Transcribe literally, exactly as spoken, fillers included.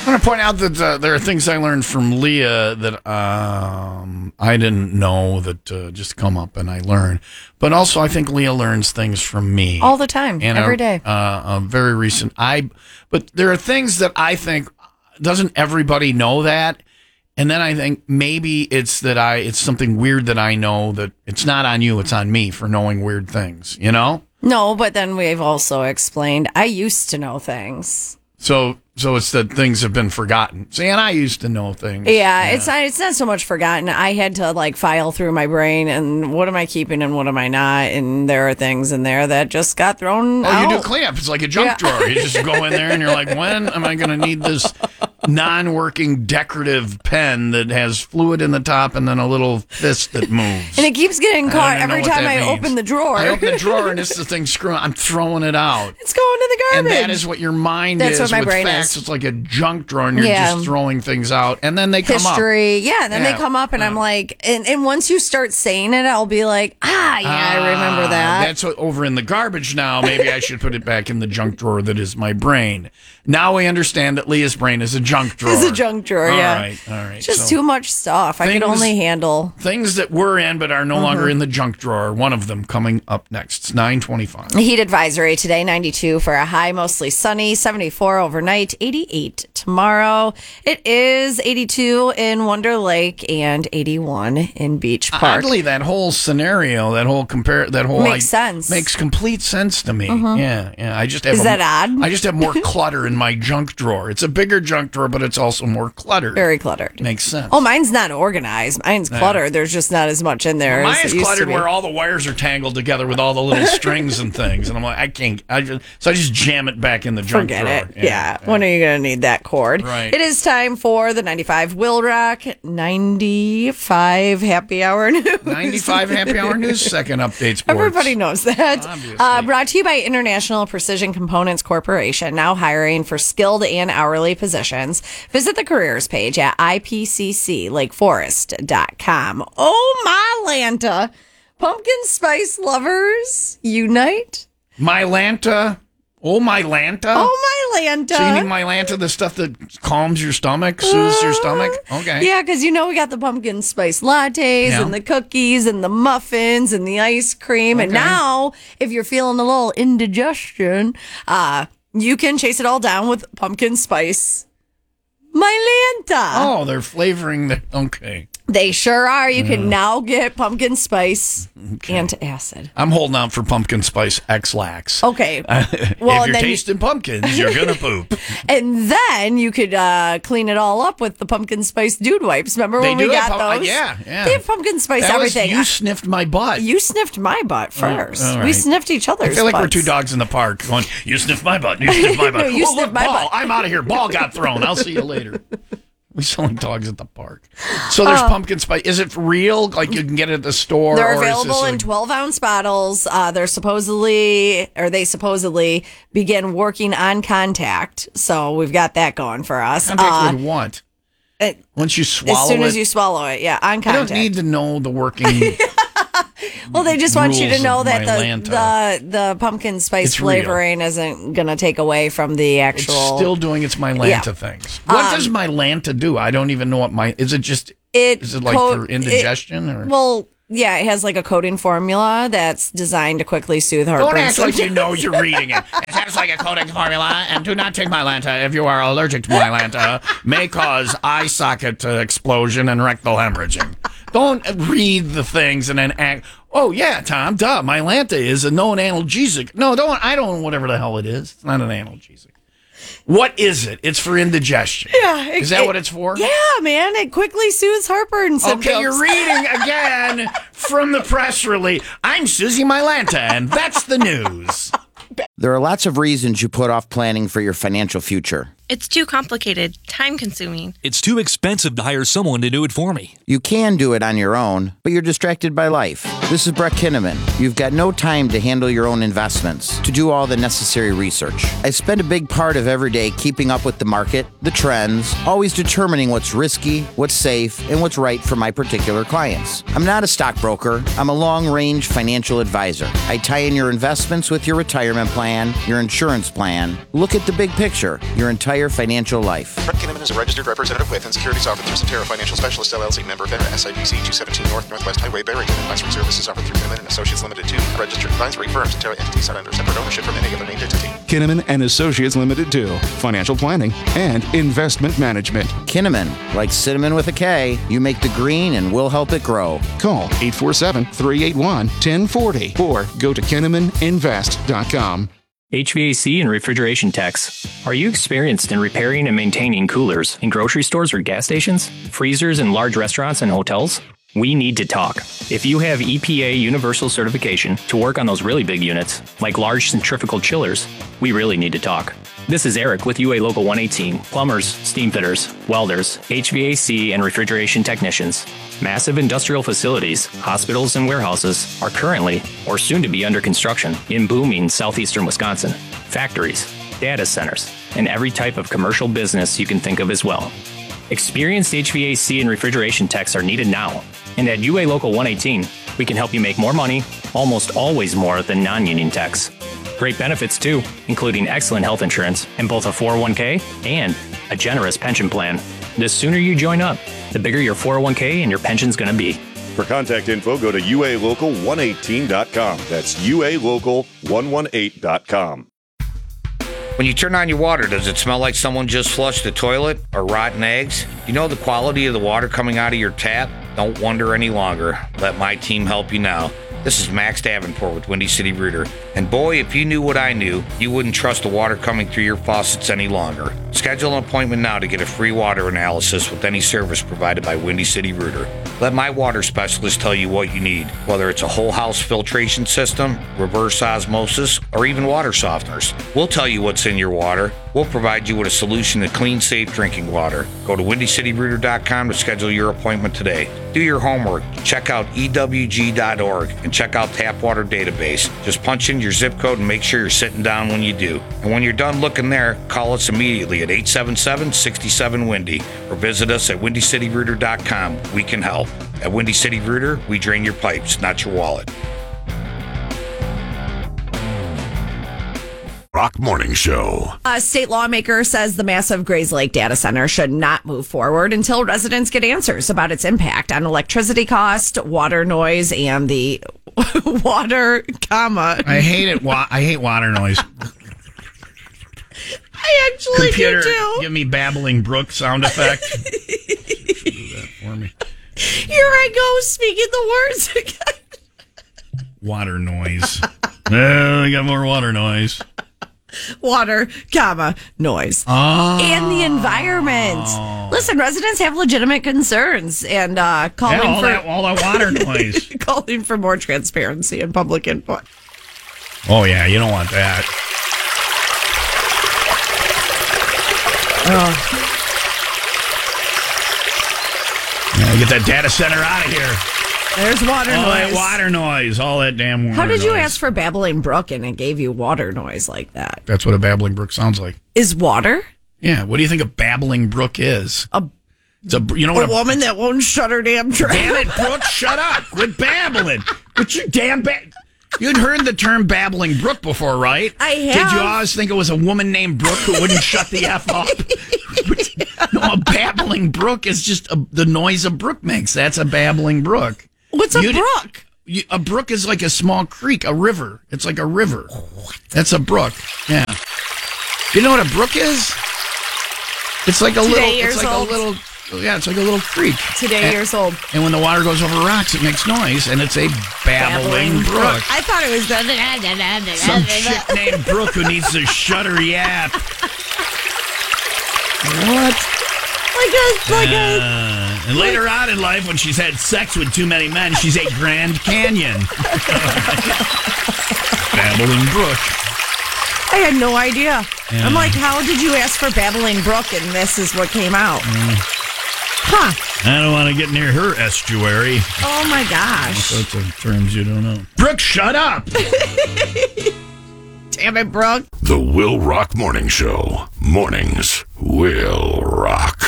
want to point out that uh, there are things I learned from Leah that um, I didn't know that uh, just come up and I learn. But also, I think Leah learns things from me all the time, and every a, day. Uh, a very recent. I, but there are things that I think doesn't everybody know that. And then I think maybe it's that I it's something weird that I know that it's not on you, it's on me for knowing weird things, you know? No, but then we've also explained I used to know things. So so it's that things have been forgotten. See, and I used to know things. Yeah, yeah. it's not it's not so much forgotten. I had to like file through my brain and what am I keeping and what am I not? And there are things in there that just got thrown Oh, out. you do cleanup. It's like a junk Yeah. drawer. You just go in there and you're like, when am I going to need this non-working decorative pen that has fluid in the top and then a little fist that moves? And it keeps getting I caught don't know every what time that I means. open the drawer. I open the drawer and it's the thing screwing. I'm throwing it out. It's going to the And garbage. that is what your mind That's is what my with brain facts. is. It's like a junk drawer and you're Yeah. just throwing things out. And then they come up. History. Yeah, and then Yeah. they come up and I'm like, and, and once you start saying it, I'll be like, ah, yeah, I remember Ah, that. That's o- over in the garbage now. Maybe I should put it back in the junk drawer that is my brain. Now we understand that Leah's brain is a junk drawer. It's a junk drawer, All yeah. right, all right. It's just So too much stuff. I things- can only handle. things that were in but are no Mm-hmm. longer in the junk drawer. One of them coming up next. It's nine twenty-five. Heat advisory today, ninety-two for a high, mostly sunny, seventy-four overnight, eighty-eight tomorrow. It is eighty-two in Wonder Lake and eighty-one in Beach Park. Oddly, that whole scenario, that whole compare, that whole Makes sense. makes complete sense to me. Yeah, yeah. I just have Is a- that odd? I just have more clutter in my junk drawer. It's a bigger junk drawer, but it's also more cluttered. Very cluttered. Makes sense. Oh, mine's not organized. Mine's cluttered. There's just not as much in there Mine as is it used cluttered to be. where all the wires are tangled together with all the little strings and things, and I'm like, I can't. I just so I just jam it back in the junk Forget drawer. it. Yeah. When are you going to need that cord? Right. It is time for the ninety-five Will Rock ninety-five Happy Hour News. ninety-five Happy Hour News second update sports. Everybody knows that. Obviously. Uh, brought to you by International Precision Components Corporation, now hiring for skilled and hourly positions. Visit the careers page at I P C C lake forest dot com. Oh, my Lanta. Pumpkin spice lovers, unite. My Lanta. Oh, my Lanta. Oh, my Lanta. So you need my Lanta, the stuff that calms your stomach, soothes your stomach? Okay. Yeah, because you know we got the pumpkin spice lattes Yeah. and the cookies and the muffins and the ice cream. And Okay. now, if you're feeling a little indigestion, uh, you can chase it all down with pumpkin spice Mylanta. Oh, they're flavoring the. Okay. They sure are. You can now get pumpkin spice antacid. I'm holding out for pumpkin spice X-Lax. Okay. Well, if and you're then- tasting pumpkins, you're going to poop. And then you could uh, clean it all up with the pumpkin spice dude wipes. Remember They when do we have got pum- those? yeah, yeah. They have pumpkin spice That was- everything. you sniffed my butt. You sniffed my butt first. all We right. sniffed each other's I feel like we're butts. two dogs in the park going, you sniffed my butt, you sniffed my butt. No, you oh, sniffed look, my ball. butt. I'm out of here. Ball got thrown. I'll see you later. We selling dogs at the park. So there's Uh, pumpkin spice. Is it real? Like you can get it at the store? They're or is this available in like- twelve ounce bottles. Uh, they're supposedly, or they supposedly begin working on contact. So we've got that going for us. Contact Uh, with what? it- Once you swallow as soon it? as you swallow it, yeah, on I contact. don't need to know the working. Well, they just want you to rules know of that the, Mylanta. the the pumpkin spice It's real. flavoring isn't going to take away from the It's actual. still doing its Mylanta Yeah. things. What Um, does Mylanta do? I don't even know what my. Is it just? it Is it like co- for indigestion it- or? Well, yeah, it has like a coating formula that's designed to quickly soothe heartburn. Don't act like symptoms. you know you're reading it. It has like a coating formula, and do not take Mylanta if you are allergic to Mylanta. May cause eye socket uh, explosion and rectal hemorrhaging. Don't read the things and then act. Oh yeah, Tom. Duh. Mylanta is a known analgesic. No, don't. I don't know whatever the hell it is. It's not an analgesic. What is it? It's for indigestion. Yeah, it- Is that it- what it's for? Yeah, man, it quickly soothes heartburn symptoms. Okay, you're reading again from the press release. I'm Susie Mylanta, and that's the news. There are lots of reasons you put off planning for your financial future. It's too complicated, time-consuming. It's too expensive to hire someone to do it for me. You can do it on your own, but you're distracted by life. This is Brett Kinneman. You've got no time to handle your own investments, to do all the necessary research. I spend a big part of every day keeping up with the market, the trends, always determining what's risky, what's safe, and what's right for my particular clients. I'm not a stockbroker. I'm a long-range financial advisor. I tie in your investments with your retirement plan, your insurance plan. Look at the big picture, your entire entire financial life. Brett Kinnaman is a registered representative with and securities offered through Centera Financial Specialist, L L C, member FINRA, S I B C two seventeen North Northwest Highway, Barrington. Advisory services offered through Kinnaman and Associates Limited to a registered advisory firm. Centera entities not under separate ownership from any other named entity. Kinnaman and Associates Limited to financial planning and investment management. Kinnaman, like cinnamon with a K, you make the green and we'll help it grow. Call eight four seven, three eight one, one zero four zero or go to kinnaman invest dot com. H V A C and refrigeration techs. Are you experienced in repairing and maintaining coolers in grocery stores or gas stations, freezers in large restaurants and hotels? We need to talk. If you have E P A universal certification to work on those really big units, like large centrifugal chillers, we really need to talk. This is Eric with U A Local one eighteen, plumbers, steam fitters, welders, H V A C and refrigeration technicians. Massive industrial facilities, hospitals, and warehouses are currently or soon to be under construction in booming southeastern Wisconsin. Factories, data centers, and every type of commercial business you can think of as well. Experienced H V A C and refrigeration techs are needed now. And at U A Local one eighteen, we can help you make more money, almost always more than non-union techs. Great benefits too, including excellent health insurance and both a four oh one k and a generous pension plan. The sooner you join up, the bigger your four oh one k and your pension's going to be. For contact info, go to U A local one eighteen dot com. That's U A local one eighteen dot com. When you turn on your water, does it smell like someone just flushed the toilet or rotten eggs? You know the quality of the water coming out of your tap? Don't wonder any longer. Let my team help you now. This is Max Davenport with Windy City Rooter. And boy, if you knew what I knew, you wouldn't trust the water coming through your faucets any longer. Schedule an appointment now to get a free water analysis with any service provided by Windy City Rooter. Let my water specialist tell you what you need, whether it's a whole house filtration system, reverse osmosis, or even water softeners. We'll tell you what's in your water. We'll provide you with a solution to clean, safe drinking water. Go to windy city rooter dot com to schedule your appointment today. Do your homework. Check out E W G dot org and check out Tap Water Database. Just punch in your zip code and make sure you're sitting down when you do. And when you're done looking there, call us immediately at eight seven seven, six seven, Windy or visit us at windy city rooter dot com. We can help. At Windy City Rooter, we drain your pipes, not your wallet. Rock Morning Show. A state lawmaker says the massive Grays Lake data center should not move forward until residents get answers about its impact on electricity cost, water noise, and the water, comma. I hate it. Wa- I hate water noise. I actually Computer, do too. give me babbling brook sound effect. Do that for me. Here I go, speaking the words again. Water noise. Oh, I got more water noise. Water, comma, noise. Oh. And the environment. Listen, residents have legitimate concerns and uh, calling yeah, all for that, all that water noise. calling for more transparency and public input. Oh, yeah, you don't want that. Oh. Yeah, get that data center out of here. There's water all noise. All that water noise. All that damn water How did you noise. ask for babbling brook and it gave you water noise like that? That's what a babbling brook sounds like. Is water? Yeah. What do you think a babbling brook is? A, it's a you know a what a woman that won't shut her damn trap. Damn it, Brooke, shut up. Quit babbling. Quit your damn ba- You'd heard the term babbling brook before, right? I have. Did you always think it was a woman named Brooke who wouldn't shut the F up? No, a babbling brook is just a, the noise a brook makes. That's a babbling brook. What's a You'd, brook? You, a brook is like a small creek, a river. It's like a river. What? That's a brook. Yeah. You know what a brook is? It's like a Today little. years It's like old. a little. Yeah, it's like a little creek. Today and, years old. And when the water goes over rocks, it makes noise, and it's a babbling, babbling brook. brook. I thought it was the Some chick named Brooke who needs to shut her yap. What? Like a like a. Uh, and later on in life, when she's had sex with too many men, she's a Grand Canyon. Babbling brook. I had no idea. Yeah. I'm like, how did you ask for babbling brook and this is what came out? Mm. Huh. I don't want to get near her estuary. Oh my gosh. All sorts of terms you don't know. Brooke, shut up. Damn it, Brooke. The Will Rock Morning Show. Mornings will rock.